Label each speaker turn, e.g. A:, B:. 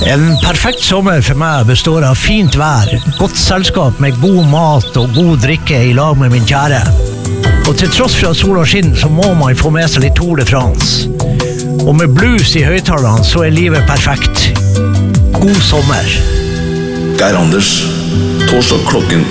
A: En perfekt sommer for meg består av fint vær, godt selskap med god mat og god drikke i lag med min kjære. Og til tross for at sola skinner, så må man få med seg litt Tour de France. Og med blues i høyttalerne så er livet perfekt. God sommer.
B: Geir Anders, torsdag klokken